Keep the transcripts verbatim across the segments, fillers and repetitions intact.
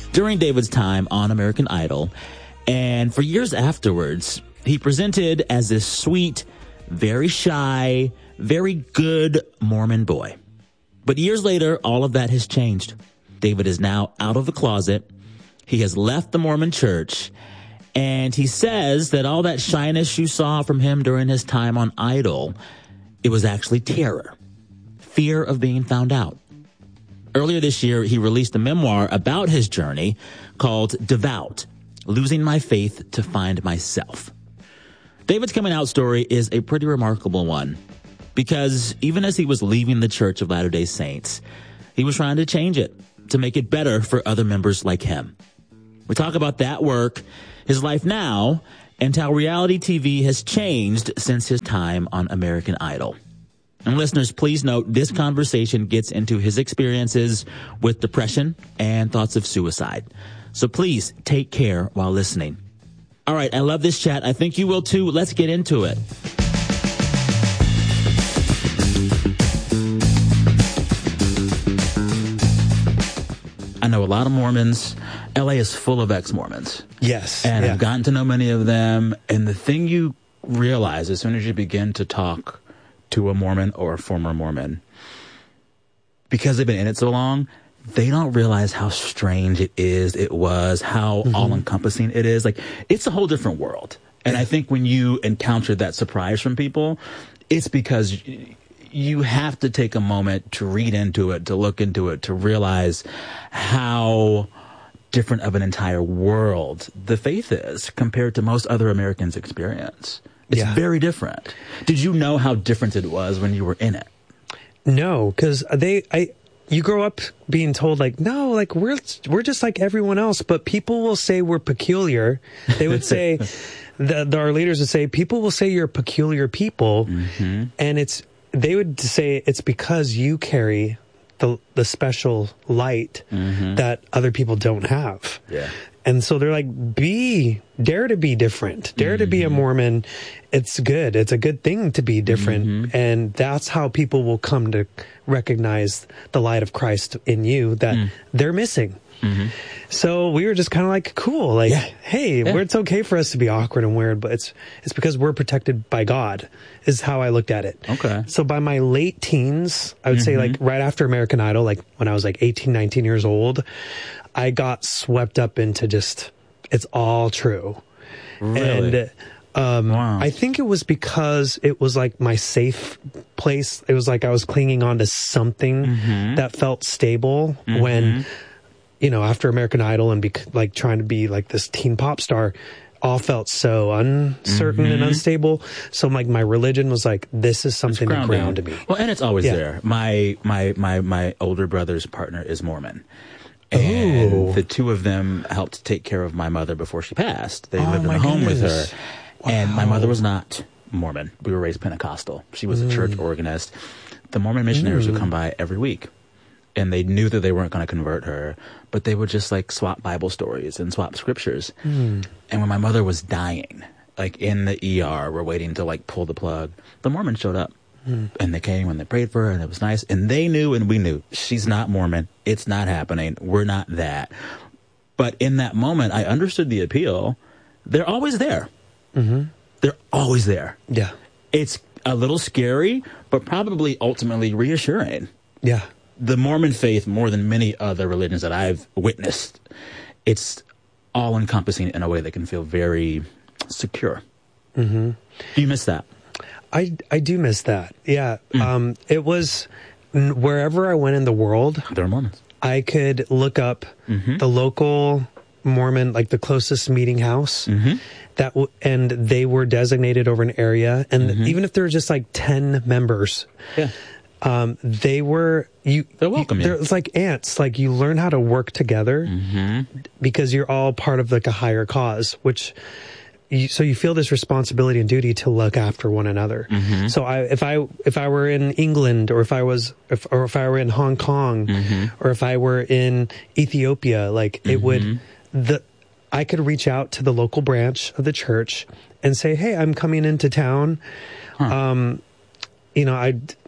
during David's time on American Idol. And for years afterwards, he presented as this sweet, very shy, very good Mormon boy. But years later, all of that has changed. David is now out of the closet. He has left the Mormon church. And he says that all that shyness you saw from him during his time on Idol, it was actually terror, fear of being found out. Earlier this year, he released a memoir about his journey called Devout, Losing My Faith to Find Myself. David's coming out story is a pretty remarkable one because even as he was leaving the Church of Latter-day Saints, he was trying to change it to make it better for other members like him. We talk about that work, his life now, and how reality T V has changed since his time on American Idol. And listeners, please note this conversation gets into his experiences with depression and thoughts of suicide. So please take care while listening. All right, I love this chat. I think you will too. Let's get into it. I know a lot of Mormons. L A is full of ex-Mormons. Yes. And yeah. I've gotten to know many of them. And the thing you realize as soon as you begin to talk to a Mormon or a former Mormon, because they've been in it so long, they don't realize how strange it is, it was, how mm-hmm. all-encompassing it is. Like, it's a whole different world. And I think when you encounter that surprise from people, it's because you have to take a moment to read into it, to look into it, to realize how different of an entire world the faith is compared to most other Americans' experience. It's yeah. very different. Did you know how different it was when you were in it? No, because they, I, you grow up being told like, no, like we're we're just like everyone else, but people will say we're peculiar. They would say, the, the, our leaders would say, people will say you're peculiar people, mm-hmm. and it's they would say it's because you carry the the special light mm-hmm. that other people don't have. Yeah. And so they're like, be, dare to be different, dare mm-hmm. to be a Mormon. It's good. It's a good thing to be different. Mm-hmm. And that's how people will come to recognize the light of Christ in you that mm. they're missing. Mm-hmm. So we were just kind of like, cool, like, yeah. hey, yeah. it's okay for us to be awkward and weird, but it's, it's because we're protected by God is how I looked at it. Okay. So by my late teens, I would mm-hmm. say like right after American Idol, like when I was like eighteen, nineteen years old, I got swept up into just, it's all true. Really? And um, wow. I think it was because it was like my safe place. It was like I was clinging on to something mm-hmm. that felt stable mm-hmm. when, you know, after American Idol and be, like trying to be like this teen pop star, all felt so uncertain mm-hmm. and unstable. So like my religion was like, this is something that grounded me. Well, and it's always yeah. there. My, my, my, my older brother's partner is Mormon. And Ooh. the two of them helped take care of my mother before she passed. They oh lived in the home goodness. with her. Wow. And my mother was not Mormon. We were raised Pentecostal. She was mm. a church organist. The Mormon missionaries mm. would come by every week. And they knew that they weren't going to convert her. But they would just like swap Bible stories and swap scriptures. Mm. And when my mother was dying, like in the E R, we're waiting to like pull the plug, the Mormons showed up. Mm. And they came and they prayed for her and it was nice. And they knew and we knew she's not Mormon. It's not happening. We're not that. But in that moment, I understood the appeal. They're always there. Mm-hmm. They're always there. Yeah. It's a little scary, but probably ultimately reassuring. Yeah. The Mormon faith, more than many other religions that I've witnessed, it's all encompassing in a way that can feel very secure. Mm-hmm. Do you miss that? I, I do miss that. Yeah. Mm. Um, it was wherever I went in the world, there are Mormons. I could look up mm-hmm. the local Mormon, like the closest meeting house mm-hmm. that, w- and they were designated over an area. And mm-hmm. even if there were just like ten members, yeah. um, they were, you, they're welcome. You, it's like ants. Like you learn how to work together mm-hmm. because you're all part of like a higher cause, which, You, so you feel this responsibility and duty to look after one another. Mm-hmm. So I, if I, if I were in England or if I was, if, or if I were in Hong Kong mm-hmm. or if I were in Ethiopia, like it mm-hmm. would, the, I could reach out to the local branch of the church and say, hey, I'm coming into town. Huh. Um, you know, I,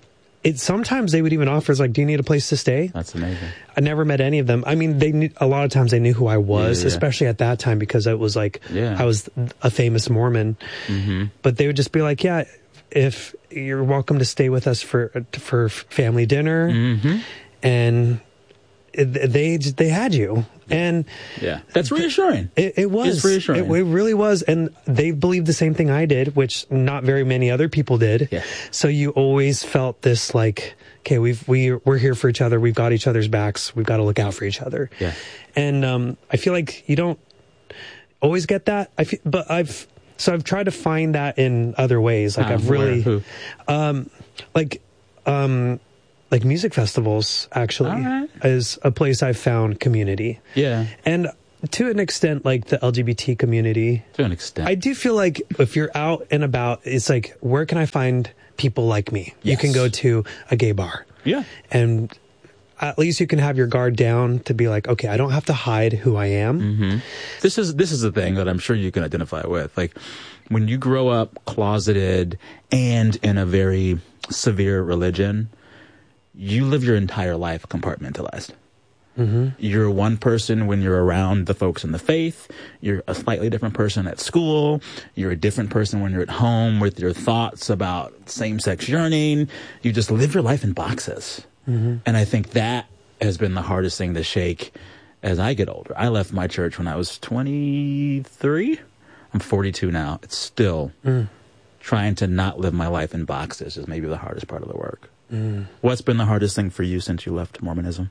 it sometimes they would even offer, like, do you need a place to stay? That's amazing. I never met any of them. I mean, they knew, a lot of times they knew who I was, Yeah, yeah. especially at that time, because it was like, Yeah. I was a famous Mormon. Mm-hmm. But they would just be like, yeah, if you're welcome to stay with us for, for family dinner. Mm-hmm. And it, they, they had you. And Yeah. That's reassuring. It, it was. It's reassuring. It, it really was. And they believed the same thing I did, which not very many other people did. Yeah. So you always felt this like, okay, we've, we, we're here for each other. We've got each other's backs. We've got to look out for each other. Yeah. And, um, I feel like you don't always get that. I feel, but I've, so I've tried to find that in other ways. Like How? I've Where? really, Who? um, like, um, like music festivals actually All right. is a place I've found community. Yeah. And to an extent, like the L G B T community, To an extent. I do feel like if you're out and about, it's like, where can I find people like me? You Yes. can go to a gay bar. Yeah. And at least you can have your guard down to be like, okay, I don't have to hide who I am. Mm-hmm. This is this is the thing that I'm sure you can identify with. Like when you grow up closeted and in a very severe religion, you live your entire life compartmentalized. Mm-hmm. You're one person when you're around the folks in the faith. You're a slightly different person at school. You're a different person when you're at home with your thoughts about same-sex yearning. You just live your life in boxes. Mm-hmm. And I think that has been the hardest thing to shake as I get older. I left my church when I was twenty-three. I'm forty-two now. It's still mm. trying to not live my life in boxes is maybe the hardest part of the work. Mm. What's been the hardest thing for you since you left Mormonism?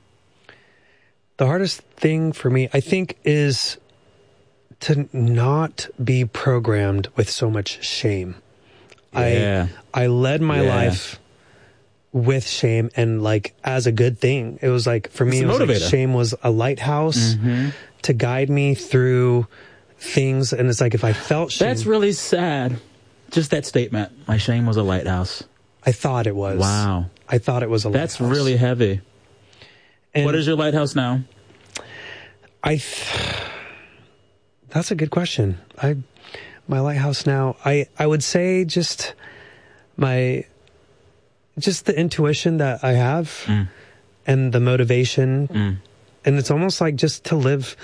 The hardest thing for me, I think, is to not be programmed with so much shame. Yeah. I I led my Yeah. life with shame and like as a good thing. It was like, for me, It's a it was like motivator. shame was a lighthouse Mm-hmm. to guide me through things. And it's like, if I felt shame, That's really sad. Just that statement. My shame was a lighthouse. I thought it was. Wow. I thought it was a That's lighthouse. really heavy. And What is your lighthouse now? I, th- that's a good question. I, my lighthouse now, I, I would say just my, just the intuition that I have Mm. and the motivation. Mm. And it's almost like just to live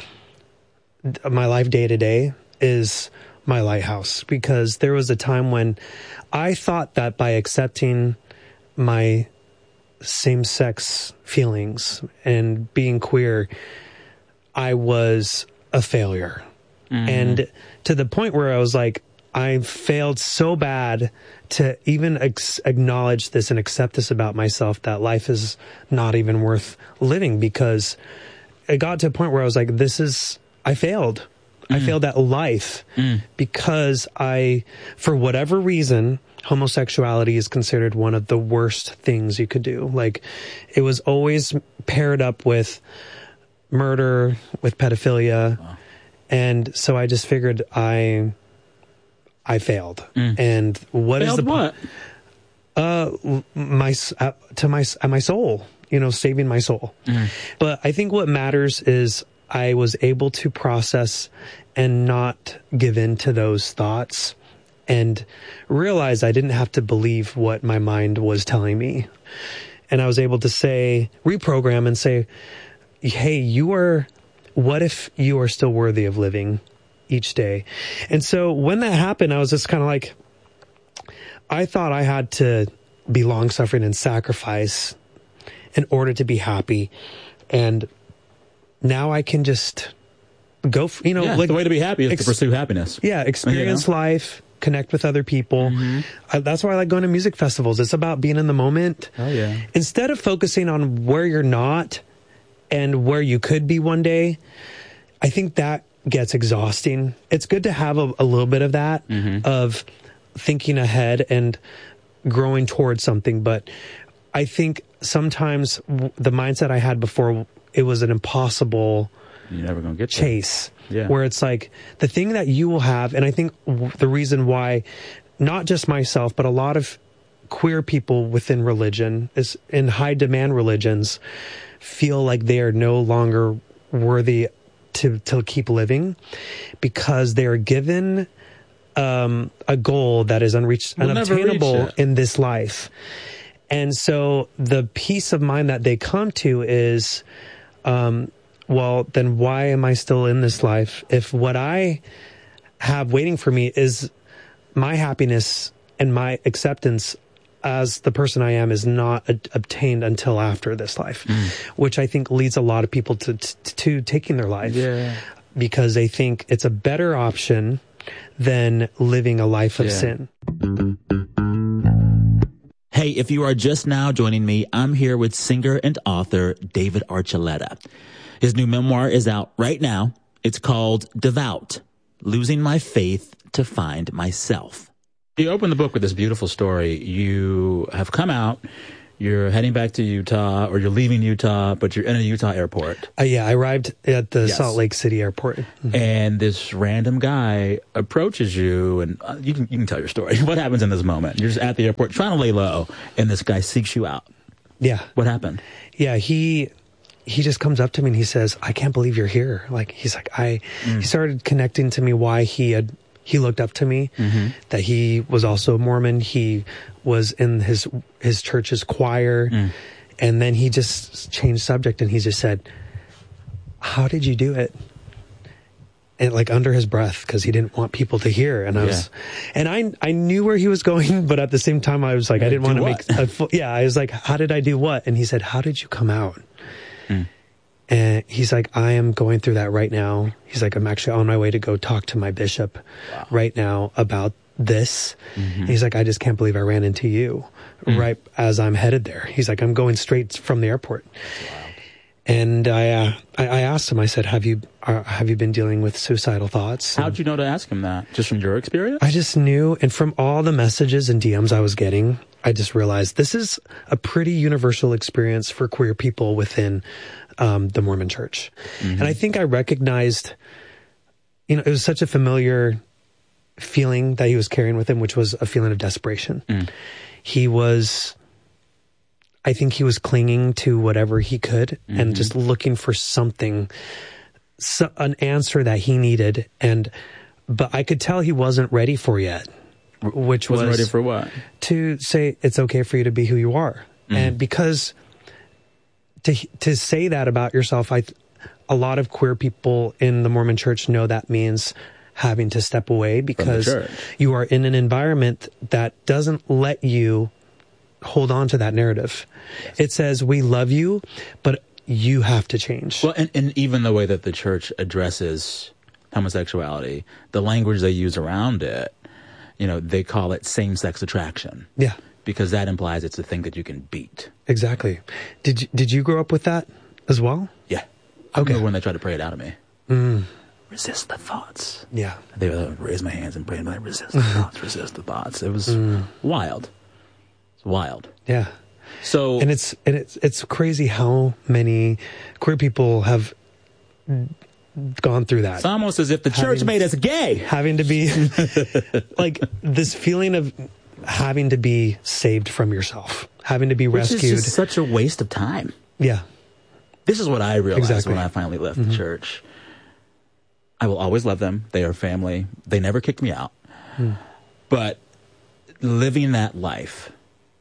my life day to day is my lighthouse, because there was a time when I thought that by accepting my same-sex feelings and being queer, I was a failure. Mm-hmm. And to the point where I was like, I failed so bad to even ex- acknowledge this and accept this about myself, that life is not even worth living, because it got to a point where I was like, this is, I failed. Mm. I failed at life mm. because I, for whatever reason, homosexuality is considered one of the worst things you could do. Like, it was always paired up with murder, with pedophilia. Wow. And so I just figured I, I failed. Mm. And what failed is the what? Uh, my, uh, to my, uh, my soul, you know, saving my soul. Mm. But I think what matters is I was able to process and not give in to those thoughts and realize I didn't have to believe what my mind was telling me. And I was able to say, reprogram and say, hey, you are, what if you are still worthy of living each day? And so when that happened, I was just kind of like, I thought I had to be long suffering and sacrifice in order to be happy. And now I can just go, f- you know, yeah, like the way to be happy is ex- to pursue happiness. Yeah. Experience you know? life, connect with other people. Mm-hmm. I, that's why I like going to music festivals. It's about being in the moment. Oh yeah. Instead of focusing on where you're not and where you could be one day, I think that gets exhausting. It's good to have a, a little bit of that, mm-hmm. of thinking ahead and growing towards something. But I think sometimes w- the mindset I had before, it was an impossible You're never gonna get chase. Yeah. Where it's like the thing that you will have, and I think w- the reason why, not just myself, but a lot of queer people within religion, is in high demand religions, feel like they are no longer worthy to to keep living because they are given um, a goal that is unreached, we'll unattainable in this life. And so the peace of mind that they come to is, um, well, then why am I still in this life if what I have waiting for me is my happiness and my acceptance as the person I am is not a- obtained until after this life, mm. which I think leads a lot of people to, to, to taking their life yeah. because they think it's a better option than living a life of yeah. sin. Hey, if you are just now joining me, I'm here with singer and author David Archuleta. His new memoir is out right now. It's called Devout, Losing My Faith to Find Myself. You open the book with this beautiful story. You have come out, you're heading back to Utah, or you're leaving Utah, but you're in a Utah airport. Uh, yeah, I arrived at the Yes. Salt Lake City airport. Mm-hmm. And this random guy approaches you, and uh, you can you can tell your story. What happens in this moment? You're just at the airport trying to lay low, and this guy seeks you out. Yeah. What happened? Yeah, he he just comes up to me and he says, "I can't believe you're here." Like, he's like, I, mm. he started connecting to me why he had, he looked up to me, mm-hmm. that he was also a Mormon. He was in his, his church's choir. Mm. And then he just changed subject and he just said, "How did you do it?" And like under his breath, because he didn't want people to hear. And I yeah. was, and I, I knew where he was going, but at the same time, I was like, yeah, I didn't want to what? make a full, yeah, I was like, how did I do what? And he said, "How did you come out?" Mm. And he's like, "I am going through that right now." He's like, "I'm actually on my way to go talk to my bishop wow. right now about this." Mm-hmm. He's like, "I just can't believe I ran into you mm. right as I'm headed there." He's like, "I'm going straight from the airport." Wow. And I, uh, I, I asked him, I said, have you, uh, have you been dealing with suicidal thoughts? How'd you know to ask him that? Just from your experience? I just knew. And from all the messages and D Ms I was getting, I just realized this is a pretty universal experience for queer people within um, the Mormon Church. Mm-hmm. And I think I recognized, you know, it was such a familiar feeling that he was carrying with him, which was a feeling of desperation. Mm. He was, I think he was clinging to whatever he could mm-hmm. and just looking for something, so, an answer that he needed. And, but I could tell he wasn't ready for yet, which wasn't was ready for what? To say it's okay for you to be who you are. Mm-hmm. And because to, to say that about yourself, I, a lot of queer people in the Mormon Church know that means having to step away because you are in an environment that doesn't let you hold on to that narrative. Yes. It says, we love you, but you have to change. Well, and, and even the way that the church addresses homosexuality, the language they use around it, you know, they call it same-sex attraction. Yeah. Because that implies it's a thing that you can beat. Exactly. Did you, did you grow up with that as well? Yeah. I okay. remember when they tried to pray it out of me. Mm. Resist the thoughts. Yeah. They would raise my hands and pray, and resist the thoughts, resist the thoughts. It was mm. wild. It's wild. Yeah. So, and it's and it's it's crazy how many queer people have gone through that. It's almost as if the having, church made us gay. Having to be like this feeling of having to be saved from yourself, having to be Which rescued. Is just such a waste of time. Yeah. This is what I realized exactly. when I finally left mm-hmm. the church. I will always love them. They are family. They never kicked me out. Mm. But living that life,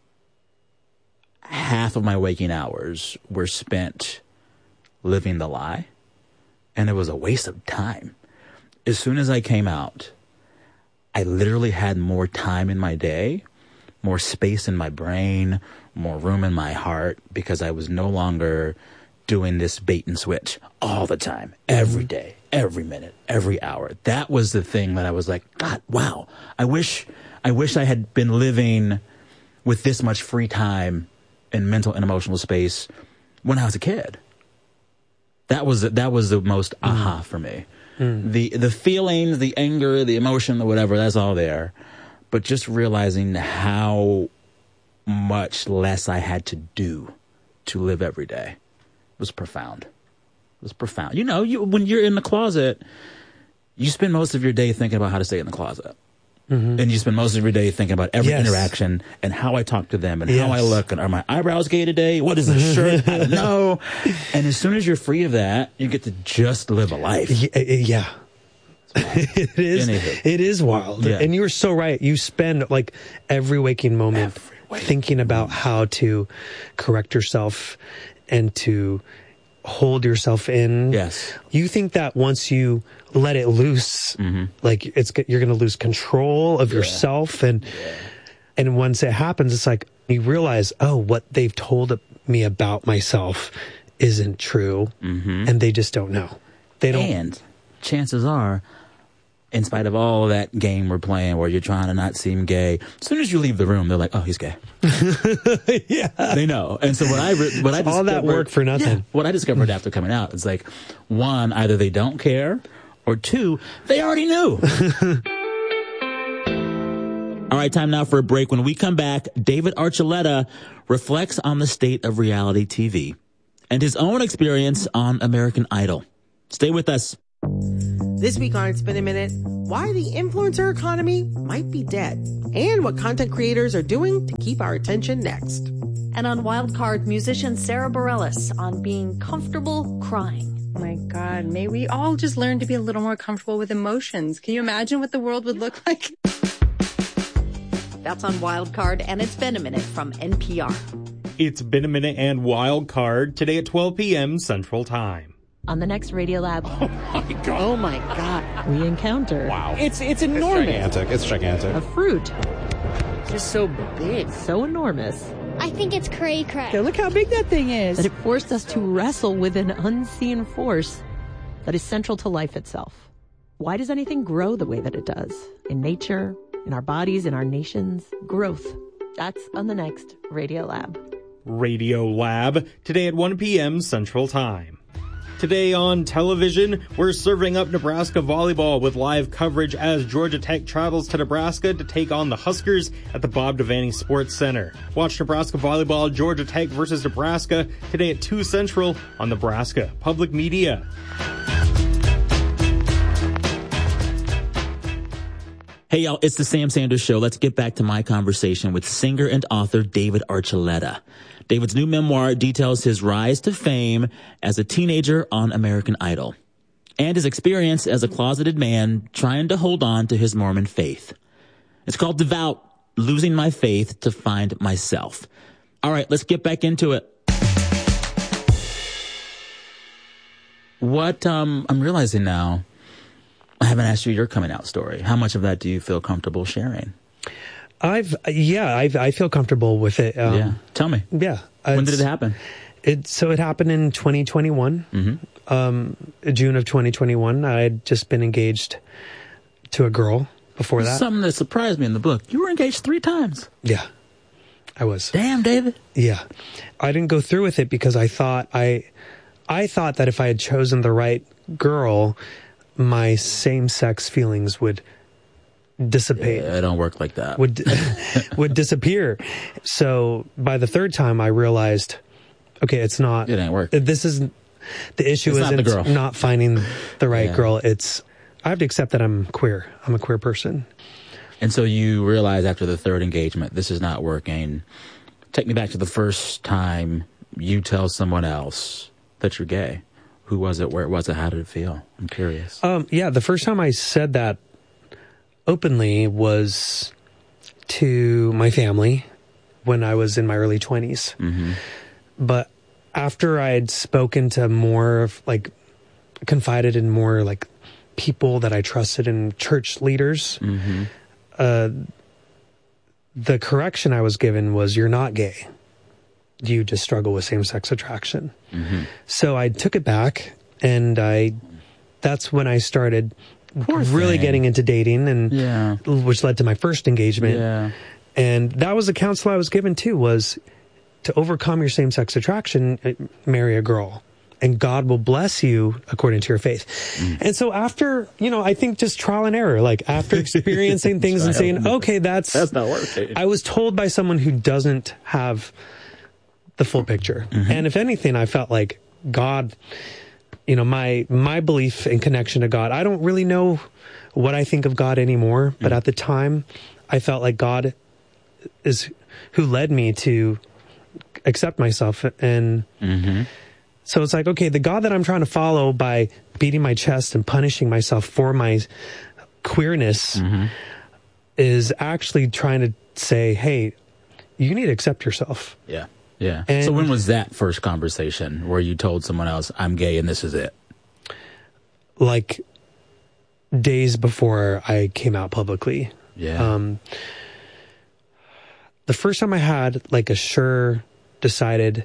half of my waking hours were spent living the lie, and it was a waste of time. As soon as I came out, I literally had more time in my day, more space in my brain, more room in my heart, because I was no longer doing this bait and switch all the time, every day, every minute, every hour. That was the thing that I was like, God, wow, I wish, I wish I had been living with this much free time and mental and emotional space when I was a kid. That was that was the most mm. aha for me. Mm. The the feelings, the anger, the emotion, the whatever, that's all there. But just realizing how much less I had to do to live every day was profound. It was profound. You know, you when you're in the closet, you spend most of your day thinking about how to stay in the closet. Mm-hmm. And you spend most of your day thinking about every yes. interaction and how I talk to them and yes. how I look and are my eyebrows gay today? What is this shirt? I don't know. And as soon as you're free of that, you get to just live a life. Yeah. It is. It is wild. Yeah. And you were so right. You spend like every waking moment every thinking about how to correct yourself and to hold yourself in. Yes. You think that once you let it loose, mm-hmm. like it's you're going to lose control of yeah. yourself, and yeah. and once it happens, it's like you realize, oh, what they've told me about myself isn't true, mm-hmm. and they just don't know. They don't. And chances are, in spite of all that game we're playing where you're trying to not seem gay, as soon as you leave the room, they're like, oh, he's gay. Yeah. They know. And so what I, re- what I all that work for nothing. Yeah, what I discovered after coming out is like, one, either they don't care, or two, they already knew. All right, time now for a break. When we come back, David Archuleta reflects on the state of reality T V and his own experience on American Idol. Stay with us. This week on It's Been a Minute, why the influencer economy might be dead, and what content creators are doing to keep our attention next. And on Wildcard, musician Sarah Bareilles on being comfortable crying. Oh my God, may we all just learn to be a little more comfortable with emotions. Can you imagine what the world would look like? That's on Wildcard, and It's Been a Minute from N P R. It's Been a Minute and Wildcard today at twelve p.m. Central Time. On the next Radiolab. Oh my God. Oh my God. We encounter. Wow. It's it's enormous. It's gigantic. It's gigantic. A fruit. It's just so big. So enormous. I think it's cray cray. Okay, look how big that thing is. That it forced us to wrestle with an unseen force that is central to life itself. Why does anything grow the way that it does? In nature, in our bodies, in our nations. Growth. That's on the next Radiolab. Radiolab, today at one p.m. Central Time. Today on television, we're serving up Nebraska volleyball with live coverage as Georgia Tech travels to Nebraska to take on the Huskers at the Bob Devaney Sports Center. Watch Nebraska volleyball, Georgia Tech versus Nebraska today at two Central on Nebraska Public Media. Hey, y'all, it's the Sam Sanders Show. Let's get back to my conversation with singer and author David Archuleta. David's new memoir details his rise to fame as a teenager on American Idol and his experience as a closeted man trying to hold on to his Mormon faith. It's called Devout, Losing My Faith to Find Myself. All right, let's get back into it. What um, I'm realizing now, I haven't asked you your coming out story. How much of that do you feel comfortable sharing? I've, yeah, I've, I feel comfortable with it. Um, yeah. Tell me. Yeah. When did it happen? It, so it happened in twenty twenty-one, mm-hmm. um, June of twenty twenty-one. I had just been engaged to a girl before that. Something that surprised me in the book. You were engaged three times. Yeah, I was. Damn, David. Yeah. I didn't go through with it because I thought I, I thought that if I had chosen the right girl, my same-sex feelings would dissipate. Yeah, it don't work like that. Would would disappear. So by the third time, I realized, okay, it's not. It ain't work. This isn't the issue. It's isn't not, the girl. not finding the right yeah. girl. It's I have to accept that I'm queer. I'm a queer person. And so you realize after the third engagement, this is not working. Take me back to the first time you tell someone else that you're gay. Who was it? Where was it? How did it feel? I'm curious. Um, yeah, the first time I said that openly was to my family when I was in my early twenties. Mm-hmm. But after I had spoken to more of like confided in more like people that I trusted and church leaders, mm-hmm. uh, the correction I was given was, you're not gay. You just struggle with same-sex attraction. Mm-hmm. So I took it back, and I that's when I started Poor really thing. getting into dating, and yeah. which led to my first engagement. Yeah. And that was the counsel I was given too, was to overcome your same-sex attraction, marry a girl, and God will bless you according to your faith. Mm. And so after, you know, I think just trial and error, like after experiencing things and saying, okay, that's, that's not working. I was told by someone who doesn't have the full picture. Mm-hmm. And if anything, I felt like God, you know, my, my belief and connection to God, I don't really know what I think of God anymore, but mm. at the time I felt like God is who led me to accept myself. And mm-hmm. so it's like, okay, the God that I'm trying to follow by beating my chest and punishing myself for my queerness mm-hmm. is actually trying to say, hey, you need to accept yourself. Yeah. Yeah. And so when was that first conversation where you told someone else, I'm gay and this is it? Like days before I came out publicly. Yeah. Um, the first time I had like a sure decided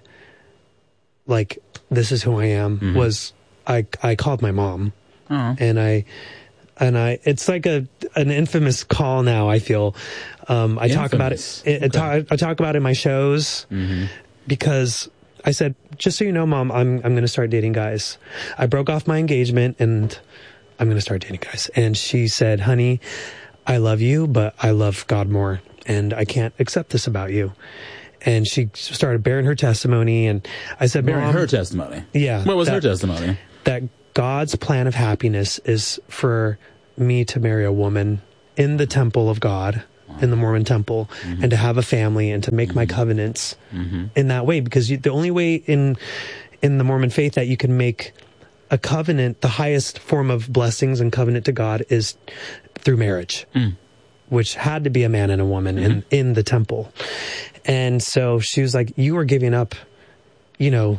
like this is who I am mm-hmm. was I I called my mom. Oh. And I and I it's like a an infamous call now, I feel. Um I infamous. talk about it, it okay. I, talk, I talk about it in my shows mm-hmm. because I said, just so you know, Mom, I'm I'm going to start dating guys. I broke off my engagement and I'm going to start dating guys. And she said, honey, I love you, but I love God more. And I can't accept this about you. And she started bearing her testimony. And I said, bearing Mom, her testimony? Yeah. What was that, her testimony? That God's plan of happiness is for me to marry a woman in the temple of God, wow. in the Mormon temple, mm-hmm. and to have a family and to make mm-hmm. my covenants mm-hmm. in that way. Because you, the only way in in the Mormon faith that you can make a covenant, the highest form of blessings and covenant to God, is through marriage. Mm. Which had to be a man and a woman mm-hmm. in, in the temple. And so she was like, you are giving up, you know,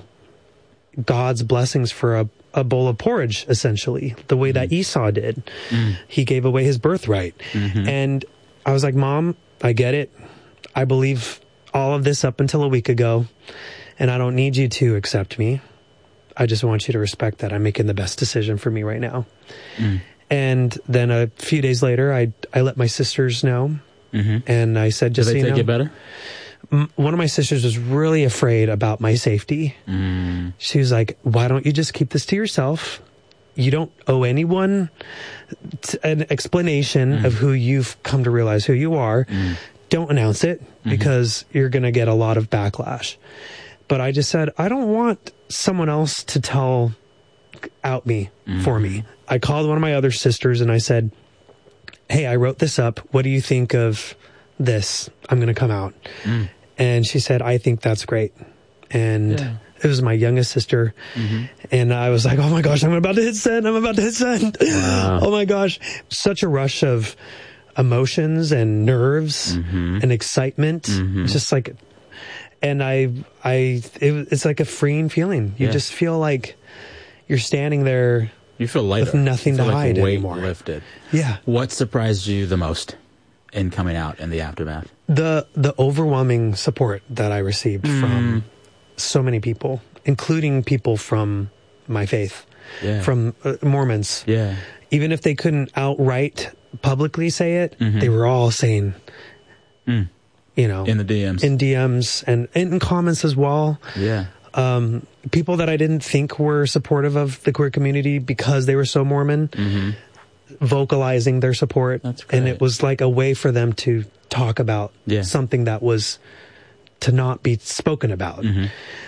God's blessings for a, a bowl of porridge, essentially, the way mm-hmm. that Esau did. Mm. He gave away his birthright. Mm-hmm. And I was like, Mom, I get it. I believe all of this up until a week ago, and I don't need you to accept me. I just want you to respect that I'm making the best decision for me right now. Mm. And then a few days later, I I let my sisters know, mm-hmm. and I said, "Just Did they so you take know, it better?" M- one of my sisters was really afraid about my safety. Mm. She was like, "Why don't you just keep this to yourself? You don't owe anyone t- an explanation mm. of who you've come to realize who you are. Mm. Don't announce it mm-hmm. because you're going to get a lot of backlash." But I just said, "I don't want someone else to tell out me mm-hmm. for me." I called one of my other sisters and I said, hey, I wrote this up. What do you think of this? I'm going to come out. Mm. And she said, I think that's great. And yeah. it was my youngest sister. Mm-hmm. And I was like, oh my gosh, I'm about to hit send. I'm about to hit send. Wow. Oh my gosh. Such a rush of emotions and nerves mm-hmm. and excitement. Mm-hmm. Just like, and I, I, it, it's like a freeing feeling. You yeah. just feel like you're standing there. You feel lighter. With nothing to like hide weight anymore. Lifted. Yeah. What surprised you the most in coming out in the aftermath? The the overwhelming support that I received mm. from so many people, including people from my faith, yeah. from uh, Mormons. Yeah. Even if they couldn't outright publicly say it, mm-hmm. they were all saying, mm. you know, in the D Ms, in D Ms, and, and in comments as well. Yeah. Um, people that I didn't think were supportive of the queer community because they were so Mormon, mm-hmm. vocalizing their support. That's great. And it was like a way for them to talk about yeah. something that was to not be spoken about. Mm-hmm.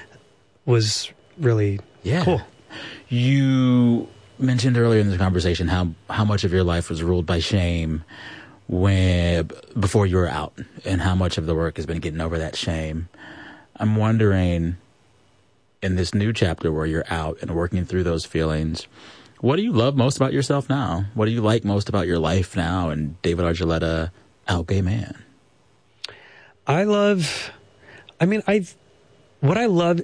Was really yeah. cool. You mentioned earlier in this conversation how, how much of your life was ruled by shame when before you were out, and how much of the work has been getting over that shame. I'm wondering, in this new chapter where you're out and working through those feelings, what do you love most about yourself now? What do you like most about your life now and David Archuleta, out gay man? I love, I mean, I, what I love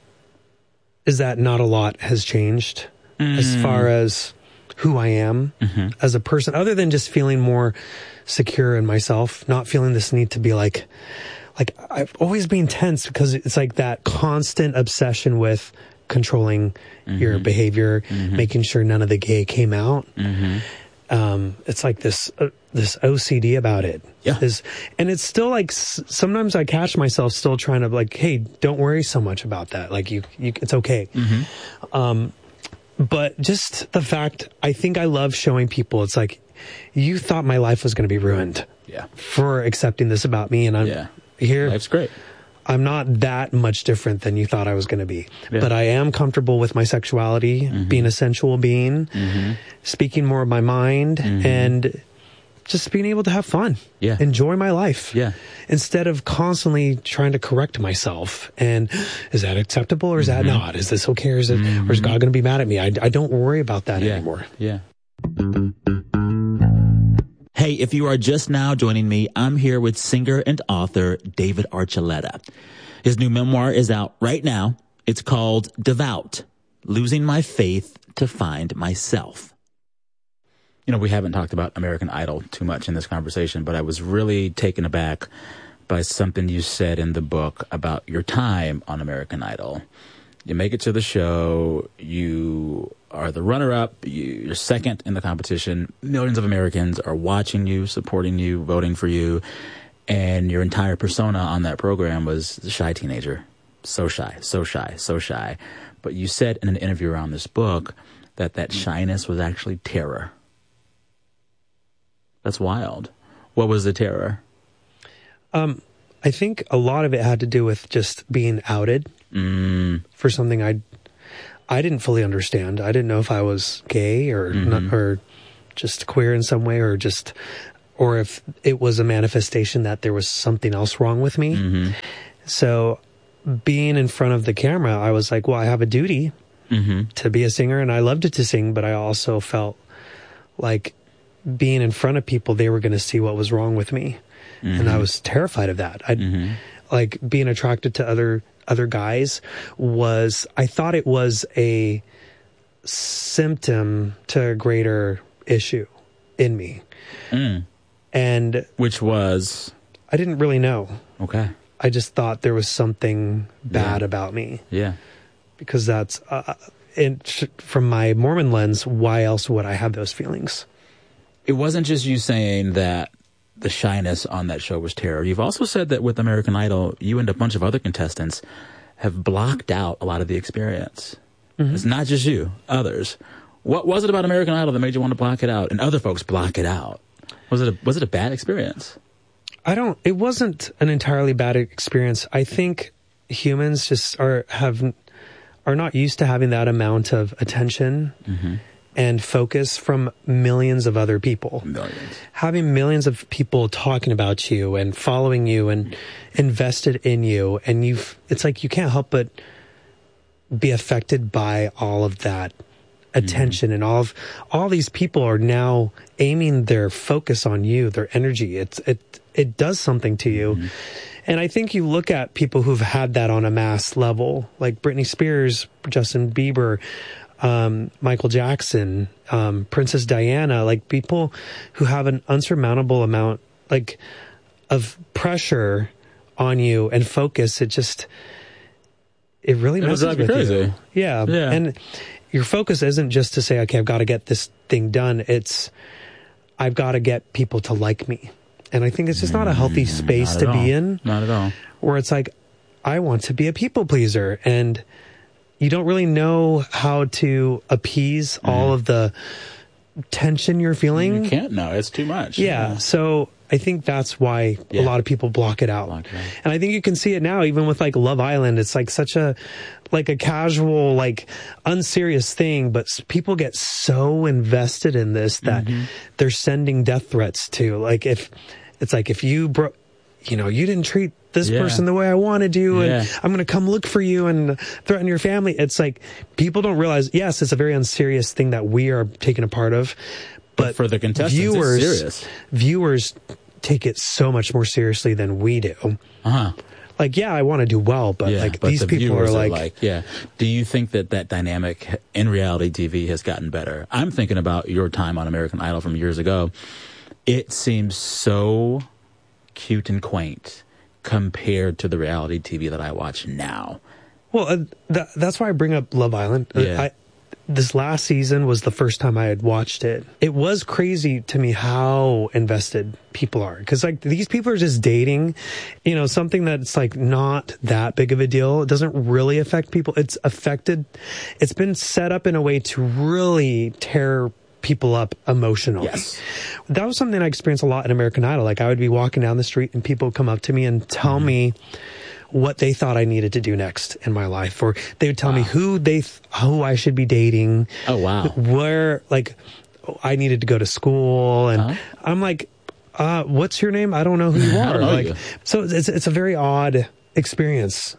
is that not a lot has changed mm. as far as who I am mm-hmm. as a person, other than just feeling more secure in myself, not feeling this need to be like, like I've always been tense because it's like that constant obsession with controlling mm-hmm. your behavior, mm-hmm. making sure none of the gay came out. Mm-hmm. Um, it's like this, uh, this O C D about it. Yeah. Is, and it's still like, s- sometimes I catch myself still trying to like, hey, don't worry so much about that. Like you, you it's okay. Mm-hmm. Um, but just the fact, I think I love showing people, it's like, you thought my life was going to be ruined. Yeah. For accepting this about me. And I'm yeah. here. Life's great. I'm not that much different than you thought I was going to be. Yeah. But I am comfortable with my sexuality, mm-hmm. being a sensual being, mm-hmm. speaking more of my mind, mm-hmm. and just being able to have fun. Yeah. Enjoy my life. Yeah. Instead of constantly trying to correct myself. And is that acceptable or is mm-hmm. that not? Is this okay or is, it, mm-hmm. or is God going to be mad at me? I, I don't worry about that yeah. anymore. Yeah. Hey, if you are just now joining me, I'm here with singer and author David Archuleta. His new memoir is out right now. It's called Devout, Losing My Faith to Find Myself. You know, we haven't talked about American Idol too much in this conversation, but I was really taken aback by something you said in the book about your time on American Idol. You make it to the show, you are the runner-up, you're second in the competition, millions of Americans are watching you, supporting you, voting for you, and your entire persona on that program was the shy teenager. So shy, so shy, so shy. But you said in an interview around this book that that shyness was actually terror. That's wild. What was the terror? Um, I think a lot of it had to do with just being outed mm. for something I I didn't fully understand. I didn't know if I was gay or mm-hmm. not, or just queer in some way, or just or if it was a manifestation that there was something else wrong with me. Mm-hmm. So being in front of the camera, I was like, well, I have a duty mm-hmm. to be a singer, and I loved it to sing, but I also felt like being in front of people, they were going to see what was wrong with me. Mm-hmm. And I was terrified of that. I mm-hmm. like being attracted to other, other guys was, I thought it was a symptom to a greater issue in me. Mm. And which was, I didn't really know. Okay. I just thought there was something bad yeah. about me. Yeah. Because that's, uh, it, from my Mormon lens, why else would I have those feelings? It wasn't just you saying that the shyness on that show was terror. You've also said that with American Idol, you and a bunch of other contestants have blocked out a lot of the experience. Mm-hmm. It's not just you, others. What was it about American Idol that made you want to block it out and other folks block it out? Was it a, was it a bad experience? I don't, it wasn't an entirely bad experience. I think humans just are, have, are not used to having that amount of attention. Mm-hmm. and focus from millions of other people. Millions. Having millions of people talking about you and following you and invested in you, and you've, it's like you can't help but be affected by all of that attention mm-hmm. and all of, all these people are now aiming their focus on you, their energy. It's, it, it does something to you. Mm-hmm. And I think you look at people who've had that on a mass level, like Britney Spears, Justin Bieber, Um, Michael Jackson, um, Princess Diana, like people who have an unsurmountable amount, like, of pressure on you and focus. It just, it really messes with crazy. you. Yeah. yeah. And your focus isn't just to say, okay, I've got to get this thing done. It's, I've got to get people to like me. And I think it's just not a healthy space to all. be in. Not at all. Where it's like, I want to be a people pleaser, and you don't really know how to appease mm. all of the tension you're feeling. You can't know. It's too much. Yeah. yeah. So I think that's why yeah. a lot of people block it out. Block it out. And I think you can see it now, even with like Love Island. It's like such a, like a casual, like unserious thing, but people get so invested in this that mm-hmm. they're sending death threats to, like, if it's like, if you bro, you know, you didn't treat this yeah. person the way I wanted you, and yeah. I'm going to come look for you and threaten your family. It's like, people don't realize, yes, it's a very unserious thing that we are taking a part of, but, but for the contestants, viewers, it's serious. Viewers take it so much more seriously than we do. Uh-huh. Like, yeah, I want to do well, but yeah, like but these the people are like, are like, yeah. Do you think that that dynamic in reality T V has gotten better? I'm thinking about your time on American Idol from years ago. It seems so cute and quaint compared to the reality T V that I watch now. Well, uh, th- that's why I bring up Love Island. Yeah. I, this last season was the first time I had watched it. It was crazy to me how invested people are. Because, like, these people are just dating, you know, something that's, like, not that big of a deal. It doesn't really affect people. It's affected, it's been set up in a way to really tear people up emotionally. Yes. That was something I experienced a lot in American Idol. Like, I would be walking down the street and people would come up to me and tell mm-hmm. me what they thought I needed to do next in my life, or they would tell wow. me who they, th- who I should be dating. Oh, wow. Where, like, I needed to go to school. And uh-huh. I'm like, uh, what's your name? I don't know who you are. Like, you. So it's, it's a very odd experience.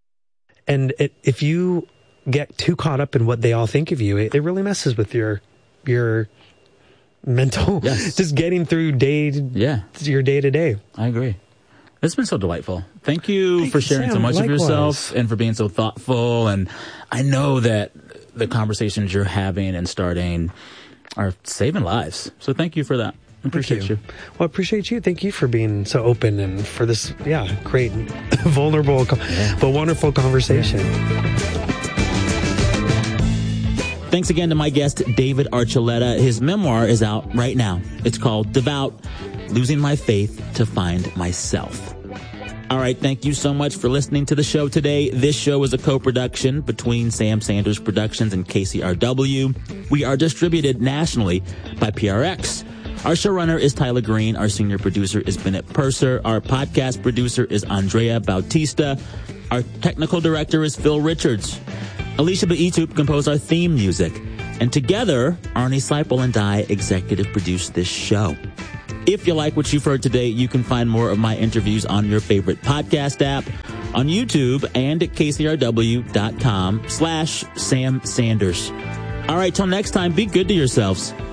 And it, if you get too caught up in what they all think of you, it, it really messes with your, your mental, Yes. just getting through day, Yeah. your day to day. I agree. It's been so delightful. Thank you Thank for you, sharing so Sam. much Likewise. of yourself and for being so thoughtful. And I know that the conversations you're having and starting are saving lives. So thank you for that. I appreciate Thank you. Well, I appreciate you. Thank you for being so open and for this, yeah, great, vulnerable, co- but wonderful conversation. Thanks again to my guest, David Archuleta. His memoir is out right now. It's called Devout, Losing My Faith to Find Myself. All right, thank you so much for listening to the show today. This show is a co-production between Sam Sanders Productions and K C R W. We are distributed nationally by P R X. Our showrunner is Tyler Green. Our senior producer is Bennett Purser. Our podcast producer is Andrea Bautista. Our technical director is Phil Richards. Alicia Baitup composed our theme music. And together, Arnie Seipel and I executive produced this show. If you like what you've heard today, you can find more of my interviews on your favorite podcast app, on YouTube, and at kcrw.com slash Sam Sanders. All right, till next time, be good to yourselves.